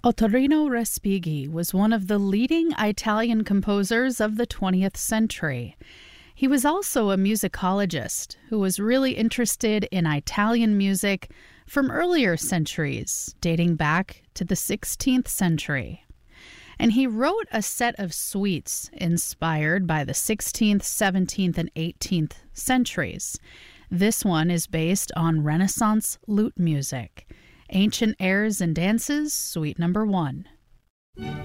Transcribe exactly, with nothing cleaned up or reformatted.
Ottorino Respighi was one of the leading Italian composers of the twentieth century. He was also a musicologist who was really interested in Italian music from earlier centuries, dating back to the sixteenth century. And he wrote a set of suites inspired by the sixteenth, seventeenth, and eighteenth centuries. This one is based on Renaissance lute music. Ancient Airs and Dances, Suite Number One.